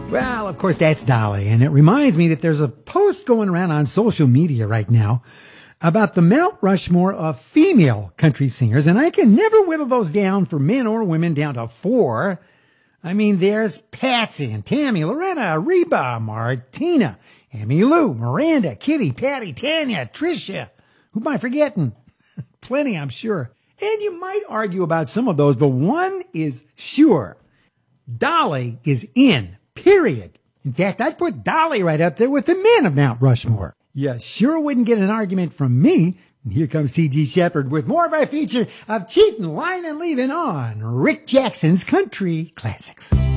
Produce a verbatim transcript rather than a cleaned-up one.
Well, of course, that's Dolly, and it reminds me that there's a post going around on social media right now about the Mount Rushmore of female country singers, and I can never whittle those down for men or women down to four. I mean, there's Patsy and Tammy, Loretta, Reba, Martina, Emmylou, Miranda, Kitty, Patty, Tanya, Tricia. Who am I forgetting? Plenty, I'm sure. And you might argue about some of those, but one is sure. Dolly is in. Period. In fact, I'd put Dolly right up there with the men of Mount Rushmore. You sure wouldn't get an argument from me. And here comes T G Shepherd with more of our feature of cheating, lying, and leaving on Rick Jackson's Country Classics.